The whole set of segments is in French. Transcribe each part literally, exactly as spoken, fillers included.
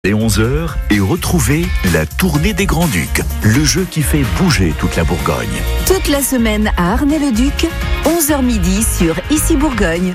Et onze heures et retrouvez la tournée des Grands-Ducs, le jeu qui fait bouger toute la Bourgogne. Toute la semaine à Arnay-le-Duc, onze heures midi sur Ici Bourgogne.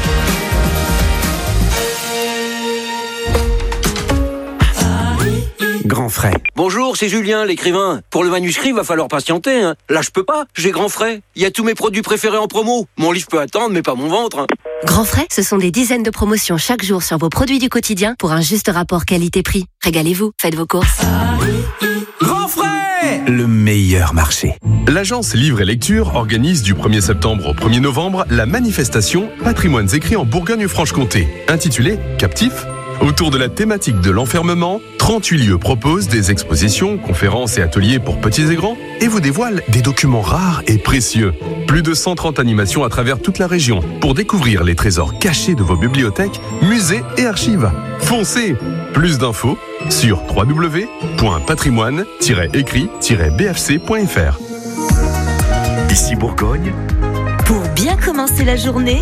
Grand frais. Bonjour, c'est Julien, l'écrivain. Pour le manuscrit, va falloir patienter. Hein. Là, je peux pas. J'ai Grand frais. Il y a tous mes produits préférés en promo. Mon livre peut attendre, mais pas mon ventre. Hein. Grand frais, ce sont des dizaines de promotions chaque jour sur vos produits du quotidien pour un juste rapport qualité-prix. Régalez-vous, faites vos courses. Grand frais, le meilleur marché. L'agence Livre et Lecture organise du premier septembre au premier novembre la manifestation Patrimoines écrits en Bourgogne-Franche-Comté, intitulée Captif. Autour de la thématique de l'enfermement, trente-huit lieux proposent des expositions, conférences et ateliers pour petits et grands et vous dévoilent des documents rares et précieux. Plus de cent trente animations à travers toute la région pour découvrir les trésors cachés de vos bibliothèques, musées et archives. Foncez! Plus d'infos sur w w w point patrimoine tiret écrit tiret b f c point f r. Ici Bourgogne, Pour bien commencer la journée,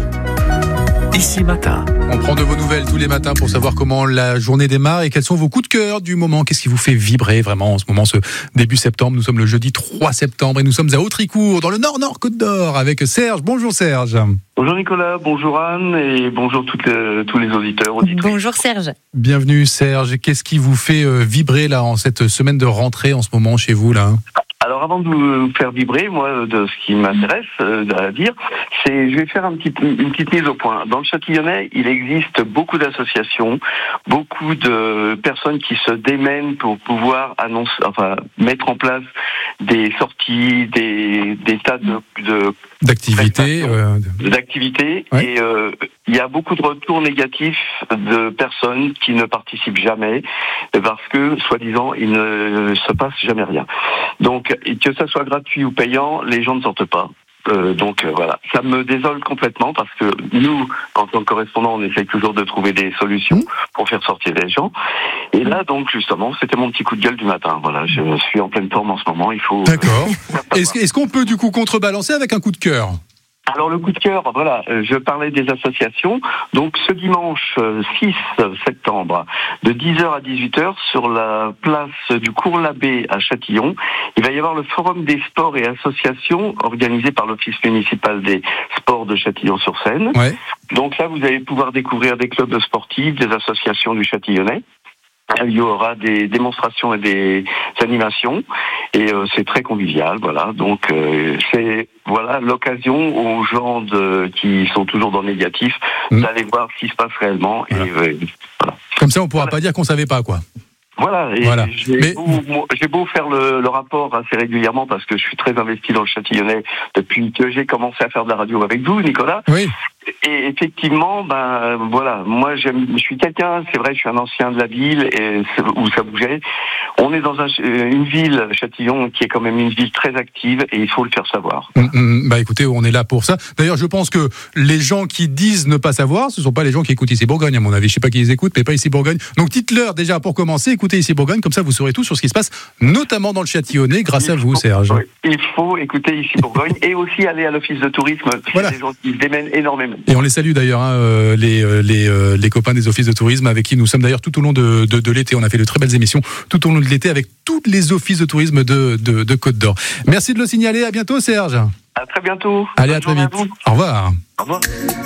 Ici Matin. On prend de vos nouvelles tous les matins pour savoir comment la journée démarre et quels sont vos coups de cœur du moment. Qu'est-ce qui vous fait vibrer vraiment en ce moment, ce début septembre? Nous sommes le jeudi trois septembre et nous sommes à Autricourt, dans le Nord-Nord Côte d'Or, avec Serge. Bonjour Serge. Bonjour Nicolas, bonjour Anne et bonjour toutes les, tous les auditeurs. auditrices. Bonjour Serge. Bienvenue Serge. Qu'est-ce qui vous fait vibrer là en cette semaine de rentrée en ce moment chez vous là? Alors avant de vous faire vibrer, moi, de ce qui m'intéresse euh, à dire, c'est je vais faire un petit, une petite mise au point. Dans le Châtillonnais, il existe beaucoup d'associations, beaucoup de personnes qui se démènent pour pouvoir annoncer, enfin mettre en place des sorties, des, des tas de, de d'activités, euh... d'activités. Ouais. Et euh, il y a beaucoup de retours négatifs de personnes qui ne participent jamais parce que, soi-disant, il ne se passe jamais rien. Donc, que ça soit gratuit ou payant, les gens ne sortent pas. Euh, donc euh, voilà, ça me désole complètement parce que nous, en tant que correspondants, on essaye toujours de trouver des solutions pour faire sortir les gens. Et là, donc justement, c'était mon petit coup de gueule du matin. Voilà, je suis en pleine forme en ce moment. Il faut. D'accord. Est-ce, est-ce qu'on peut du coup contrebalancer avec un coup de cœur? Alors le coup de cœur, voilà, je parlais des associations. Donc ce dimanche six septembre, de dix heures à dix-huit heures, sur la place du Cours Labbé à Châtillon, il va y avoir le Forum des sports et associations organisé par l'Office municipal des sports de Châtillon-sur-Seine. Ouais. Donc là, vous allez pouvoir découvrir des clubs sportifs, des associations du Châtillonnais. Il y aura des démonstrations et des animations et euh, c'est très convivial, voilà. Donc euh, c'est voilà l'occasion aux gens de, qui sont toujours dans le négatif mmh. d'aller voir ce qui se passe réellement. Voilà. Et euh, voilà. Comme ça, on pourra voilà. pas dire qu'on savait pas quoi. Voilà, et voilà. J'ai, Mais... beau, j'ai beau faire le, le rapport assez régulièrement parce que je suis très investi dans le Châtillonnais depuis que j'ai commencé à faire de la radio avec vous, Nicolas. Oui. Et effectivement, ben voilà, moi j'aime, je suis quelqu'un, c'est vrai, je suis un ancien de la ville et où ça bougeait. On est dans un, une ville, Châtillon, qui est quand même une ville très active et il faut le faire savoir. Mmh, mmh, bah écoutez, on est là pour ça. D'ailleurs, je pense que les gens qui disent ne pas savoir, ce ne sont pas les gens qui écoutent Ici Bourgogne, à mon avis. Je ne sais pas qui les écoute, mais pas Ici Bourgogne. Donc dites-leur déjà pour commencer, écoutez Ici Bourgogne, comme ça vous saurez tout sur ce qui se passe, notamment dans le Châtillonnais, grâce il à vous, faut, Serge. Oui, il faut écouter Ici Bourgogne et aussi aller à l'office de tourisme. Voilà. C'est des gens qui se démènent énormément. Et on les salue d'ailleurs. Hein, les, les, les copains des offices de tourisme avec qui nous sommes d'ailleurs tout au long de, de, de l'été. On a fait de très belles émissions tout au long de l'été avec tous les offices de tourisme de, de, de Côte d'Or. Merci de le signaler. À bientôt, Serge. À très bientôt. Allez, à très vite. À Au revoir. Au revoir.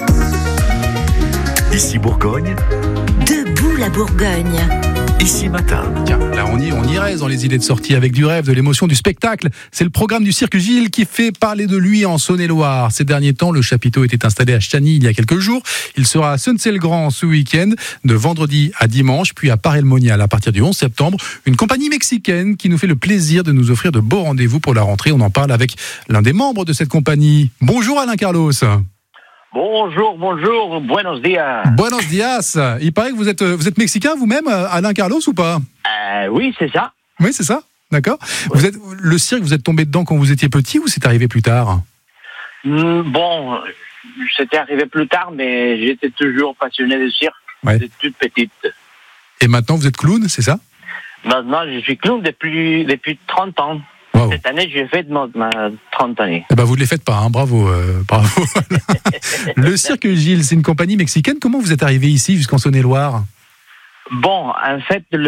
Ici Bourgogne, debout la Bourgogne. Ici Matin. Tiens, là on y, on y reste dans les idées de sortie avec du rêve, de l'émotion, du spectacle. C'est le programme du Cirque Gilles qui fait parler de lui en Saône-et-Loire. Ces derniers temps, le chapiteau était installé à Chagny il y a quelques jours. Il sera à Seunsay-le-Grand ce week-end, de vendredi à dimanche, puis à Paray-le-Monial à partir du onze septembre. Une compagnie mexicaine qui nous fait le plaisir de nous offrir de beaux rendez-vous pour la rentrée. On en parle avec l'un des membres de cette compagnie. Bonjour Alain Carlos. Bonjour, bonjour, buenos dias. Buenos dias. Il paraît que vous êtes, vous êtes mexicain vous-même, Alain Carlos, ou pas? euh, Oui, c'est ça. Oui, c'est ça. D'accord. Ouais. Vous êtes, le cirque, vous êtes tombé dedans quand vous étiez petit ou c'est arrivé plus tard? mmh, Bon, c'était arrivé plus tard, mais j'étais toujours passionné de cirque, ouais. de toute petite. Et maintenant, vous êtes clown, c'est ça? Maintenant, je suis clown depuis, depuis trente ans. Wow. Cette année, j'ai fait ma, ma trente années. Eh ben, vous ne les faites pas, hein. Bravo. Euh, bravo. Le Cirque Gilles, c'est une compagnie mexicaine. Comment vous êtes arrivé ici, jusqu'en Saône-et-Loire? Bon, en fait, le